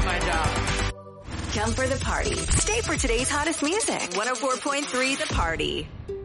find out. Come for the party. Stay for today's hottest music. 104.3 The Party.